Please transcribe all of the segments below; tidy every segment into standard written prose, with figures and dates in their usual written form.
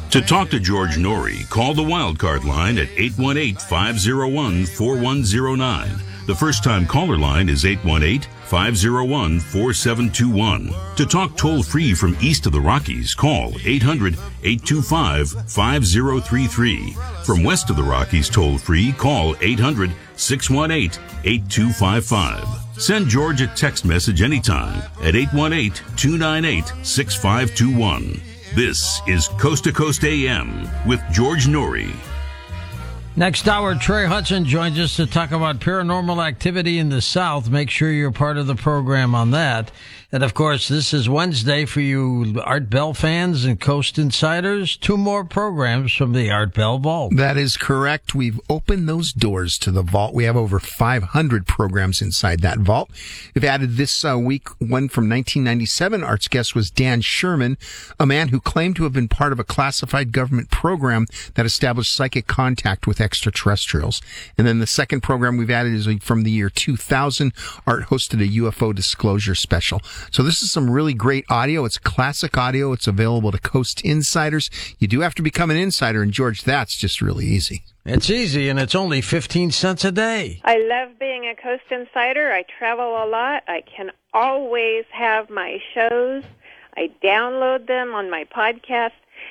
To talk to George Norrie, call the Wildcard line at 818-501-4109. The first-time caller line is 818-501-4721. To talk toll-free from east of the Rockies, call 800-825-5033. From west of the Rockies toll-free, call 800-618-8255. Send George a text message anytime at 818-298-6521. This is Coast to Coast AM with George Norrie. Next hour, Trey Hudson joins us to talk about paranormal activity in the South. Make sure you're part of the program on that. And, of course, this is Wednesday for you Art Bell fans and Coast Insiders. 2 more programs from the Art Bell Vault. That is correct. We've opened those doors to the vault. We have over 500 programs inside that vault. We've added this week one from 1997. Art's guest was Dan Sherman, a man who claimed to have been part of a classified government program that established psychic contact with extraterrestrials. And then the second program we've added is from the year 2000. Art hosted a UFO disclosure special. So this is some really great audio. It's classic audio. It's available to Coast Insiders. You do have to become an insider, and George, that's just really easy. It's easy, and it's only 15 cents a day. I love being a Coast Insider. I travel a lot. I can always have my shows. I download them on my podcast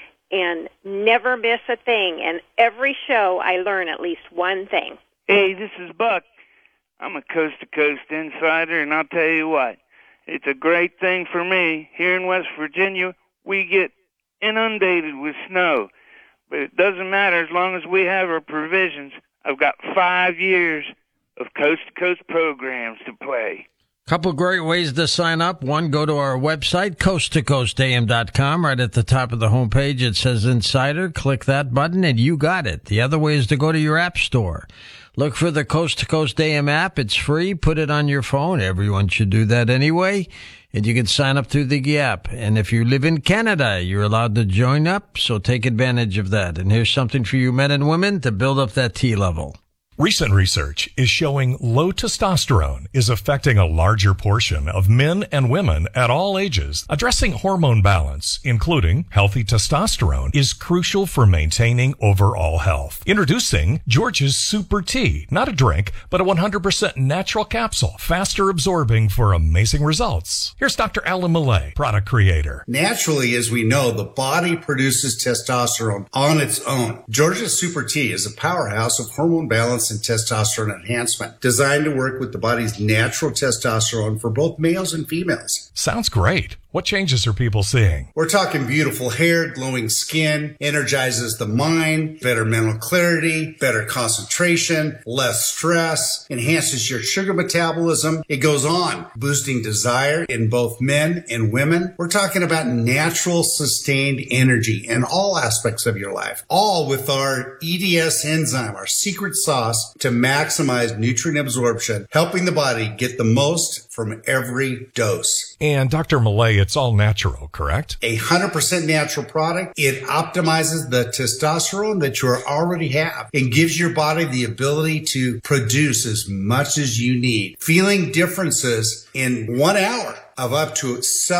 and never miss a thing. And every show, I learn at least one thing. Hey, this is Buck. I'm a coast-to-coast insider, and I'll tell you what. It's a great thing for me. Here in West Virginia, we get inundated with snow. But it doesn't matter as long as we have our provisions. I've got 5 years of coast-to-coast programs to play. Couple great ways to sign up. One, go to our website, coasttocoastam.com. Right at the top of the homepage, it says Insider. Click that button, and you got it. The other way is to go to your app store. Look for the Coast to Coast AM app. It's free. Put it on your phone. Everyone should do that anyway. And you can sign up through the app. And if you live in Canada, you're allowed to join up, so take advantage of that. And here's something for you men and women to build up that T level. Recent research is showing low testosterone is affecting a larger portion of men and women at all ages. Addressing hormone balance, including healthy testosterone, is crucial for maintaining overall health. Introducing George's Super Tea, not a drink, but a 100% natural capsule, faster absorbing for amazing results. Here's Dr. Alan Millay, product creator. Naturally, as we know, the body produces testosterone on its own. George's Super Tea is a powerhouse of hormone balance and testosterone enhancement, designed to work with the body's natural testosterone for both males and females. Sounds great. What changes are people seeing? We're talking beautiful hair, glowing skin, energizes the mind, better mental clarity, better concentration, less stress, enhances your sugar metabolism. It goes on, boosting desire in both men and women. We're talking about natural, sustained energy in all aspects of your life, all with our EDS enzyme, our secret sauce to maximize nutrient absorption, helping the body get the most from every dose. And Dr. Millay, it's all natural, correct? 100% natural product. It optimizes the testosterone that you already have and gives your body the ability to produce as much as you need. Feeling differences in 1 hour of up to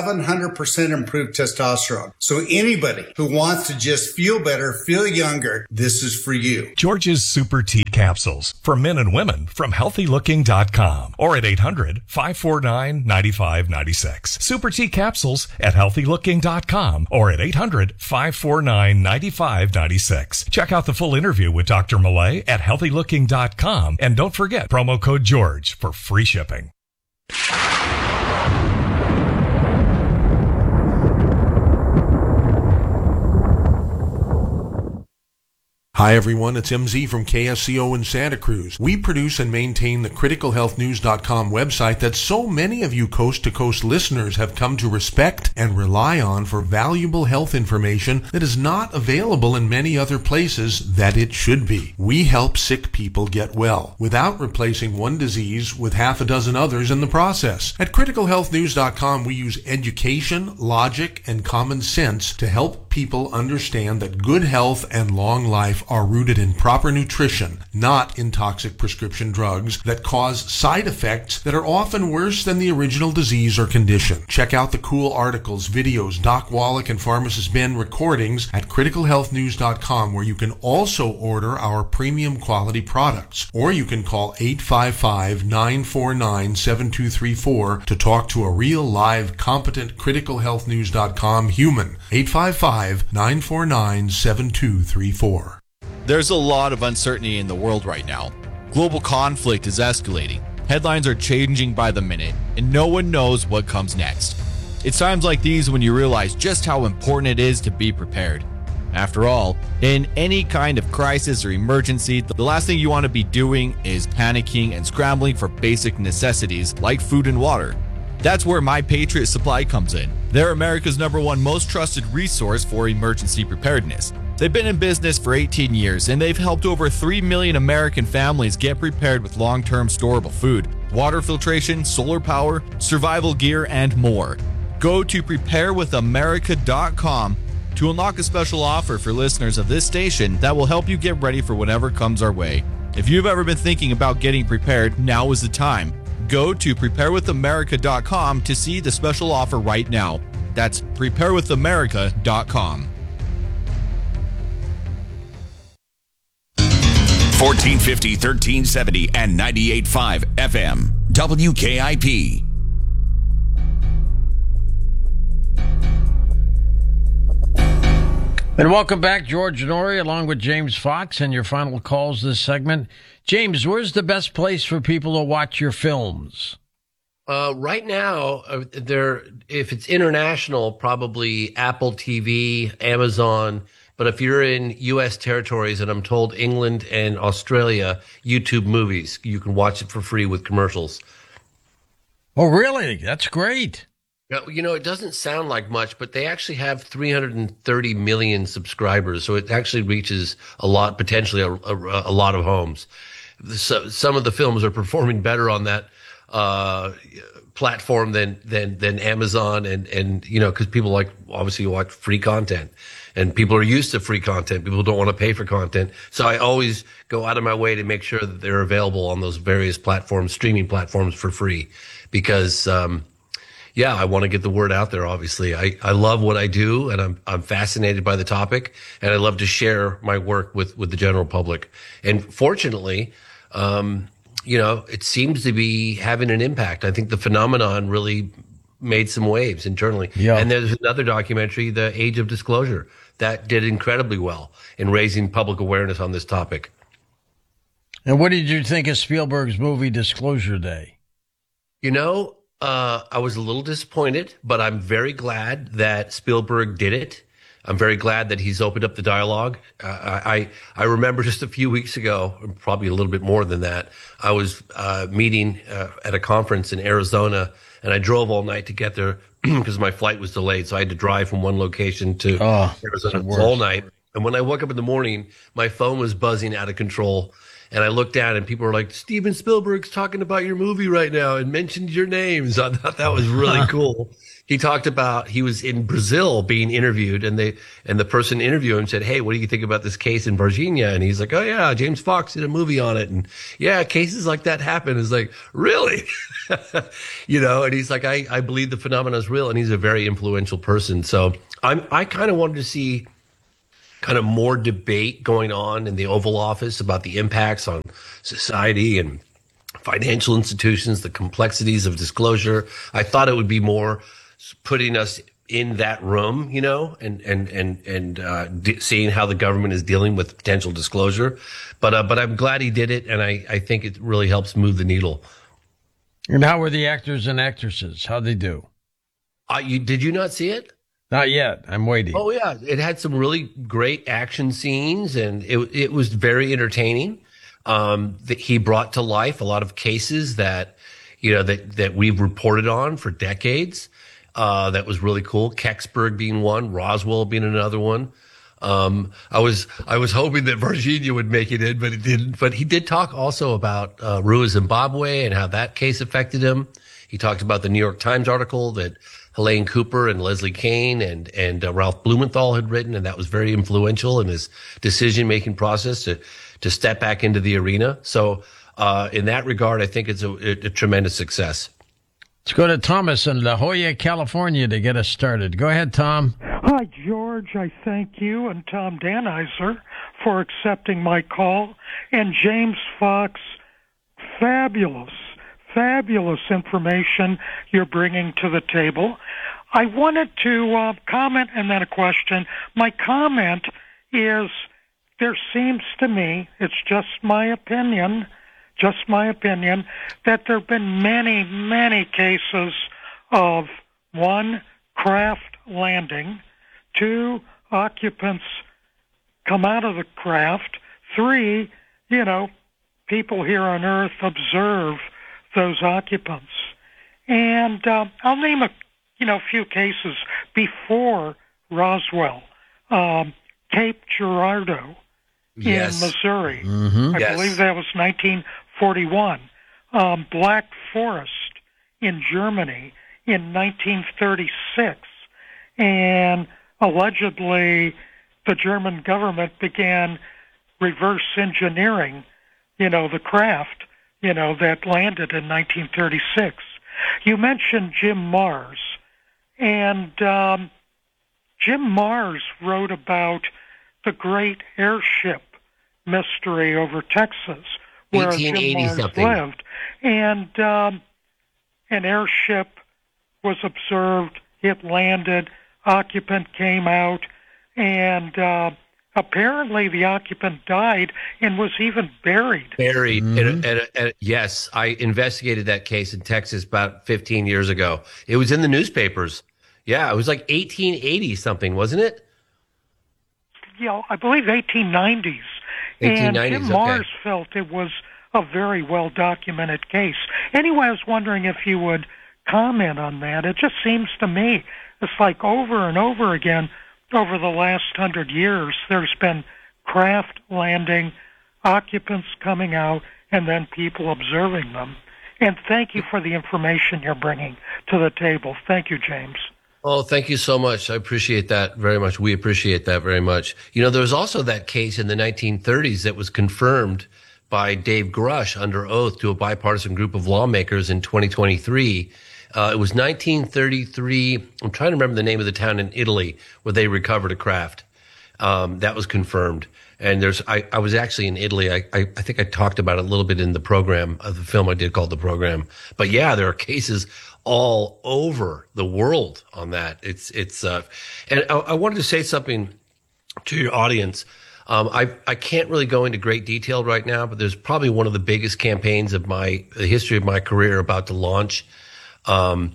700% improved testosterone. So anybody who wants to just feel better, feel younger, this is for you. George's Super Tea capsules for men and women from healthylooking.com or at 800-549-9596. Super Tea capsules at healthylooking.com or at 800-549-9596. Check out the full interview with Dr. Millay at healthylooking.com and don't forget promo code George for free shipping. Hi everyone, it's MZ from KSCO in Santa Cruz. We produce and maintain the criticalhealthnews.com website that so many of you coast-to-coast listeners have come to respect and rely on for valuable health information that is not available in many other places that it should be. We help sick people get well without replacing one disease with half a dozen others in the process. At criticalhealthnews.com, we use education, logic, and common sense to help people understand that good health and long life are rooted in proper nutrition, not in toxic prescription drugs that cause side effects that are often worse than the original disease or condition. Check out the cool articles, videos, Doc Wallach and Pharmacist Ben recordings at criticalhealthnews.com, where you can also order our premium quality products. Or you can call 855-949-7234 to talk to a real live competent criticalhealthnews.com human. 855-949-7234. There's a lot of uncertainty in the world right now. Global conflict is escalating. Headlines are changing by the minute, and no one knows what comes next. It's times like these when you realize just how important it is to be prepared. After all, in any kind of crisis or emergency, the last thing you want to be doing is panicking and scrambling for basic necessities like food and water. That's where My Patriot Supply comes in. They're America's #1 most trusted resource for emergency preparedness. They've been in business for 18 years, and they've helped over 3 million American families get prepared with long-term storable food, water filtration, solar power, survival gear, and more. Go to preparewithamerica.com to unlock a special offer for listeners of this station that will help you get ready for whatever comes our way. If you've ever been thinking about getting prepared, now is the time. Go to preparewithamerica.com to see the special offer right now. That's preparewithamerica.com. 1450, 1370, and 98.5 FM. WKIP. And welcome back, George Norrie, along with James Fox, and your final calls this segment. James, where's the best place for people to watch your films? Right now, if it's international, probably Apple TV, Amazon. But if you're in U.S. territories, and I'm told England and Australia, YouTube Movies, you can watch it for free with commercials. Oh, really? That's great. You know, it doesn't sound like much, but they actually have 330 million subscribers, so it actually reaches a lot, potentially a lot of homes. So some of the films are performing better on that platform than Amazon, and you know, because people obviously watch free content, and people are used to free content. People don't want to pay for content, so I always go out of my way to make sure that they're available on those various platforms, streaming platforms, for free, because yeah, I want to get the word out there. Obviously, I love what I do, and I'm fascinated by the topic, and I love to share my work with the general public. And fortunately, you know, it seems to be having an impact. I think the phenomenon really made some waves internally. Yeah. And there's another documentary, The Age of Disclosure, that did incredibly well in raising public awareness on this topic. And what did you think of Spielberg's movie Disclosure Day? You know, I was a little disappointed, but I'm very glad that Spielberg did it. I'm very glad that he's opened up the dialogue. I remember just a few weeks ago, probably a little bit more than that, I was meeting at a conference in Arizona, and I drove all night to get there because my flight was delayed. So I had to drive from one location to Arizona all night. And when I woke up in the morning, my phone was buzzing out of control. And I looked down, and people were like, "Steven Spielberg's talking about your movie right now and mentioned your names." I thought that was really cool. He talked about, he was in Brazil being interviewed, and the person interviewing him said, "Hey, what do you think about this case in Virginia?" And he's like, "Oh yeah, James Fox did a movie on it." And yeah, cases like that happen. It's like, really? You know, and he's like, I believe the phenomenon is real, and he's a very influential person. So I kind of wanted to see kind of more debate going on in the Oval Office about the impacts on society and financial institutions, the complexities of disclosure. I thought it would be more putting us in that room, you know, and seeing how the government is dealing with potential disclosure. But I'm glad he did it, and I think it really helps move the needle. And how were the actors and actresses? How'd they do? Did you not see it? Not yet. I'm waiting. Oh yeah, it had some really great action scenes, and it was very entertaining. He brought to life a lot of cases that, you know, that we've reported on for decades. That was really cool. Kecksburg being one, Roswell being another one. I was hoping that Virginia would make it in, but it didn't. But he did talk also about Rua, Zimbabwe, and how that case affected him. He talked about the New York Times article that Helene Cooper and Leslie Kean and Ralph Blumenthal had written, and that was very influential in his decision-making process to step back into the arena. So in that regard, I think it's a tremendous success. Let's go to Thomas in La Jolla, California to get us started. Go ahead, Tom. Hi, George. I thank you and Tom Danizer for accepting my call. And James Fox, fabulous information you're bringing to the table. I wanted to comment and then a question. My comment is there seems to me, it's just my opinion, that there have been many cases of, 1, craft landing, 2, occupants come out of the craft, 3, people here on Earth observe those occupants. And I'll name a few cases before Roswell. Cape Girardeau in Missouri. Mm-hmm. I believe that was 1941. Black Forest in Germany in 1936. And allegedly the German government began reverse engineering, the craft, that landed in 1936. You mentioned Jim Marrs, and Jim Marrs wrote about the great airship mystery over Texas, where Jim Marrs lived. And an airship was observed, it landed, occupant came out, and apparently the occupant died and was even buried. Mm-hmm. Yes, I investigated that case in Texas about 15 years ago. It was in the newspapers. Yeah, it was like 1880 something, wasn't it? I believe 1890s. And Jim Marrs felt it was a very well-documented case. Anyway, I was wondering if you would comment on that. It just seems to me, it's like over and over again, over the last 100 years, there's been craft landing, occupants coming out, and then people observing them. And thank you for the information you're bringing to the table. Thank you, James. Oh, thank you so much. I appreciate that very much. We appreciate that very much. There was also that case in the 1930s that was confirmed by Dave Grush under oath to a bipartisan group of lawmakers in 2023. It was 1933. I'm trying to remember the name of the town in Italy where they recovered a craft. That was confirmed. And I was actually in Italy. I think I talked about it a little bit in the program of the film I did called The Program. But yeah, there are cases all over the world on that. And I wanted to say something to your audience. I can't really go into great detail right now, but there's probably one of the biggest campaigns of the history of my career about to launch. I'm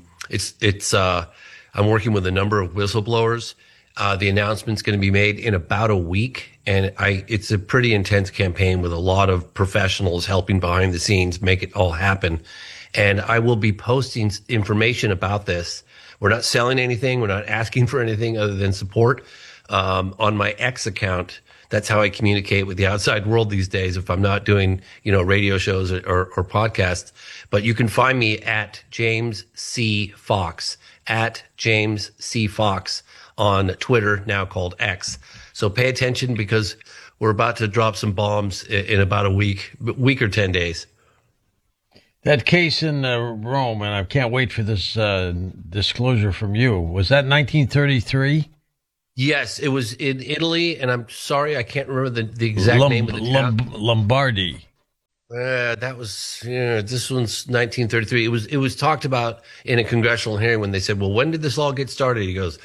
working with a number of whistleblowers. The announcement's going to be made in about a week, and it's a pretty intense campaign with a lot of professionals helping behind the scenes make it all happen. And I will be posting information about this. We're not selling anything. We're not asking for anything other than support, on my X account. That's how I communicate with the outside world these days if I'm not doing, radio shows or podcasts. But you can find me at James C. Fox, at James C. Fox on Twitter, now called X. So pay attention because we're about to drop some bombs in about a week or 10 days. That case in Rome, and I can't wait for this disclosure from you, was that 1933? Yes, it was in Italy, and I'm sorry, I can't remember the exact name of the town. Lombardy. That was, this one's 1933. It was talked about in a congressional hearing when they said, well, when did this all get started? He goes,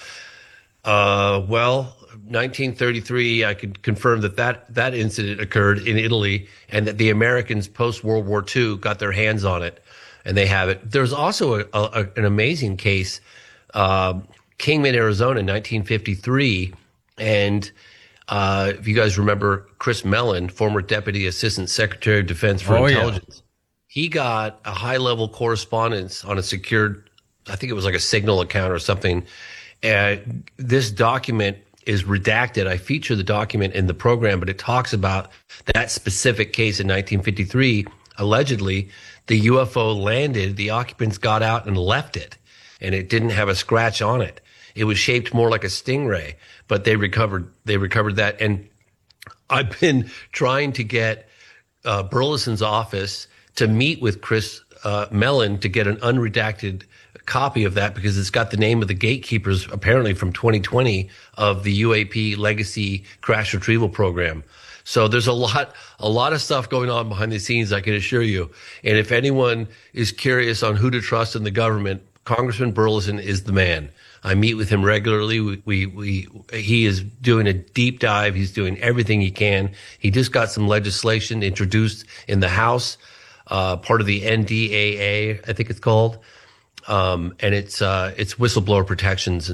1933, I could confirm that incident occurred in Italy and that the Americans post-World War II got their hands on it, and they have it. There's also an amazing case, Kingman, Arizona, 1953. And if you guys remember Chris Mellon, former Deputy Assistant Secretary of Defense for Intelligence, he got a high-level correspondence on a secured, I think it was like a Signal account or something. This document is redacted. I feature the document in the program, but it talks about that specific case in 1953. Allegedly, the UFO landed, the occupants got out and left it. and it didn't have a scratch on it. It was shaped more like a stingray, but they recovered that. And I've been trying to get Burleson's office to meet with Chris Mellon to get an unredacted copy of that, because it's got the name of the gatekeepers, apparently from 2020, of the UAP Legacy Crash Retrieval Program. So there's a lot of stuff going on behind the scenes, I can assure you. And if anyone is curious on who to trust in the government, Congressman Burleson is the man. I meet with him regularly. He is doing a deep dive. He's doing everything he can. He just got some legislation introduced in the House, part of the NDAA, I think it's called. And it's whistleblower protections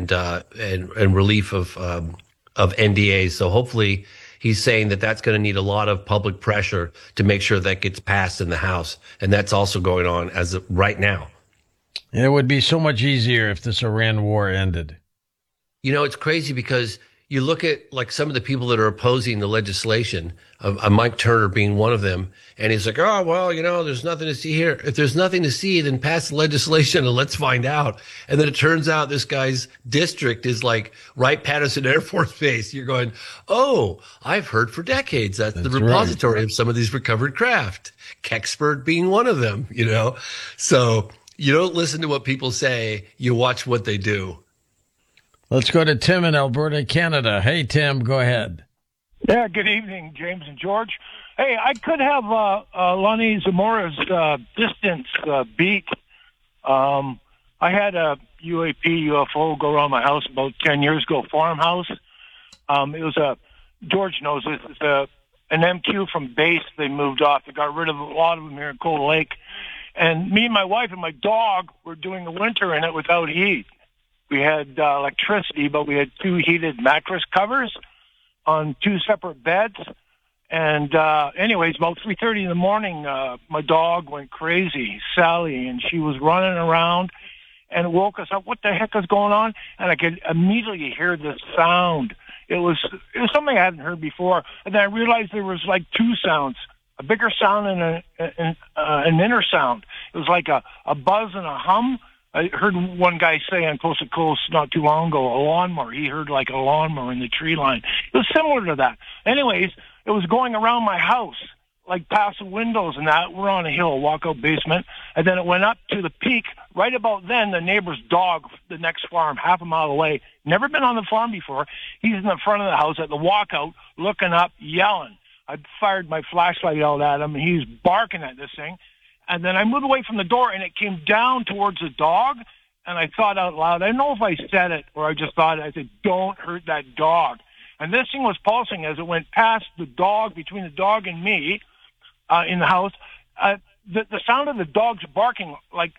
and relief of NDAs. So hopefully he's saying that that's going to need a lot of public pressure to make sure that gets passed in the House. And that's also going on as of right now. And it would be so much easier if this Iran war ended. You know, it's crazy because you look at like some of the people that are opposing the legislation, Mike Turner being one of them, and he's like, oh, well, you know, there's nothing to see here. If there's nothing to see, then pass the legislation and let's find out. And then it turns out this guy's district is like Wright-Patterson Air Force Base. You're going, oh, I've heard for decades that's the repository of some of these recovered craft, Kecksburg being one of them, you know. So you don't listen to what people say, you watch what they do. Let's go to Tim in Alberta, Canada. Hey, Tim, go ahead. Yeah, good evening, James and George. Hey, I could have Lonnie Zamora's distance beat. I had a UAP UFO go around my house about 10 years ago, farmhouse. It was George knows this, it's an MQ from base they moved off. They got rid of a lot of them here in Cold Lake. And me and my wife and my dog were doing the winter in it without heat. We had electricity, but we had 2 heated mattress covers on 2 separate beds. And anyways, about 3:30 in the morning, my dog went crazy, Sally, and she was running around and woke us up. What the heck is going on? And I could immediately hear this sound. It was something I hadn't heard before. And then I realized there was like 2 sounds, a bigger sound and an inner sound. It was like a buzz and a hum. I heard one guy say on Coast to Coast not too long ago, a lawnmower. He heard like a lawnmower in the tree line. It was similar to that. Anyways, it was going around my house, like past the windows and that. We're on a hill, a walkout basement. And then it went up to the peak. Right about then, the neighbor's dog, the next farm, half a mile away, never been on the farm before. He's in the front of the house at the walkout, looking up, yelling. I fired my flashlight out at him, and he's barking at this thing. And then I moved away from the door, and it came down towards the dog, and I thought out loud, I don't know if I said it or I just thought it. I said, don't hurt that dog. And this thing was pulsing as it went past the dog, between the dog and me in the house. The sound of the dog's barking, like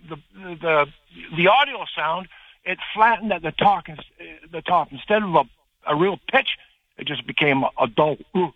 the audio sound, it flattened at the top. Instead of a real pitch, it just became a dull,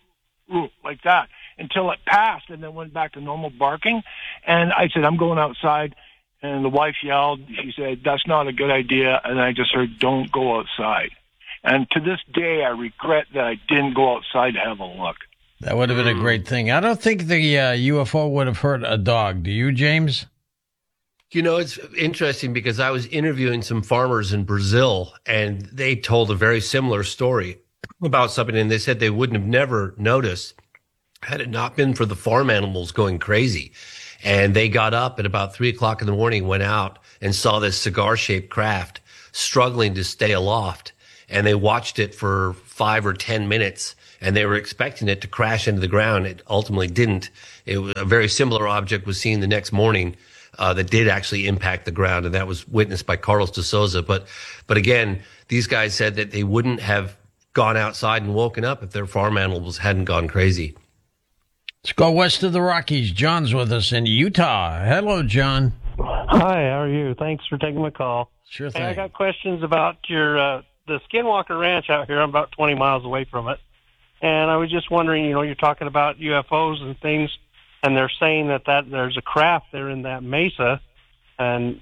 like that, until it passed and then went back to normal barking. And I said, I'm going outside. And the wife yelled. She said, that's not a good idea. And I just heard, don't go outside. And to this day, I regret that I didn't go outside to have a look. That would have been a great thing. I don't think the UFO would have hurt a dog. Do you, James? You know, it's interesting because I was interviewing some farmers in Brazil, and they told a very similar story about something, and they said they wouldn't have never noticed had it not been for the farm animals going crazy. And they got up at about 3:00 in the morning, went out and saw this cigar-shaped craft struggling to stay aloft. And they watched it for 5 or 10 minutes, and they were expecting it to crash into the ground. It ultimately didn't. It was a very similar object was seen the next morning that did actually impact the ground, and that was witnessed by Carlos de Souza. But again, these guys said that they wouldn't have gone outside and woken up if their farm animals hadn't gone crazy. Let's go west of the Rockies. John's with us in Utah. Hello, John. Hi, how are you? Thanks for taking my call. Sure thing. Hey, I got questions about your the Skinwalker Ranch out here. I'm about 20 miles away from it. And I was just wondering, you're talking about UFOs and things, and they're saying that there's a craft there in that mesa. And,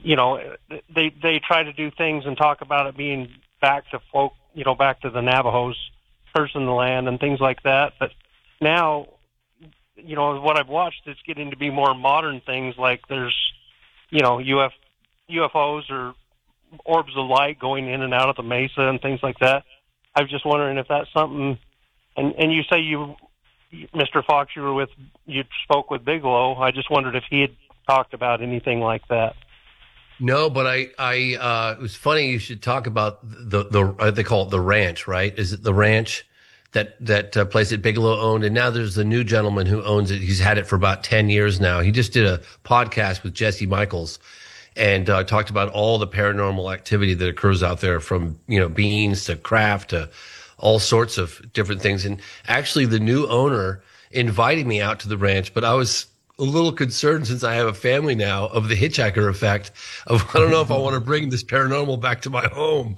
they try to do things and talk about it being back to folk, back to the Navajos cursing the land and things like that. But now, what I've watched, it's getting to be more modern things like there's, UFOs or orbs of light going in and out of the mesa and things like that. I was just wondering if that's something. And you say Mr. Fox, you spoke with Bigelow. I just wondered if he had talked about anything like that. No, but it was funny you should talk about they call it the ranch, right? Is it the ranch that place that Bigelow owned? And now there's the new gentleman who owns it. He's had it for about 10 years now. He just did a podcast with Jesse Michaels and talked about all the paranormal activity that occurs out there, from, beings to craft to all sorts of different things. And actually the new owner invited me out to the ranch, but I was a little concerned, since I have a family now, of the hitchhiker effect of, I don't know if I want to bring this paranormal back to my home,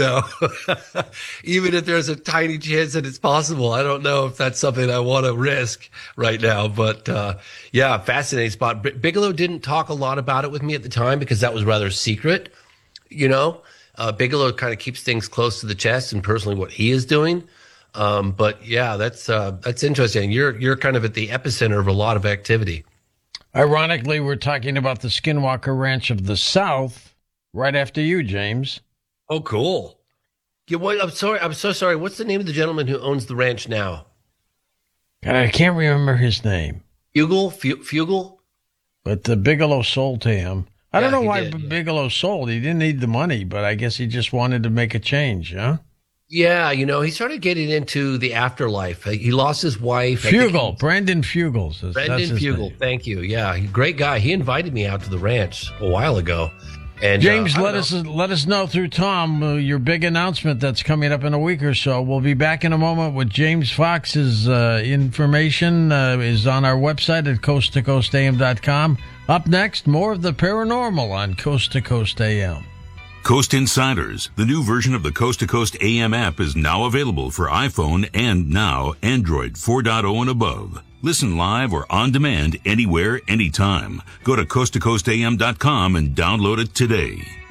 even if there's a tiny chance that it's possible. I don't know if that's something I want to risk right now, but, fascinating spot. Bigelow didn't talk a lot about it with me at the time because that was rather secret, Bigelow kind of keeps things close to the chest and personally what he is doing. But yeah, that's interesting. You're kind of at the epicenter of a lot of activity. Ironically, we're talking about the Skinwalker Ranch of the South right after you, James. Oh, cool. Yeah, I'm so sorry. What's the name of the gentleman who owns the ranch now? God, I can't remember his name. Fugel? But Bigelow sold to him. I don't know why Bigelow sold. He didn't need the money, but I guess he just wanted to make a change, huh? Yeah, he started getting into the afterlife. He lost his wife. Brandon Fugel. Brandon Fugel, thank you. Yeah, great guy. He invited me out to the ranch a while ago. And James, let us know through Tom your big announcement that's coming up in a week or so. We'll be back in a moment with James Fox's information is on our website at coasttocoastam.com. Up next, more of the paranormal on Coast to Coast AM. Coast Insiders, the new version of the Coast to Coast AM app, is now available for iPhone and now Android 4.0 and above. Listen live or on demand anywhere, anytime. Go to coasttocoastam.com and download it today.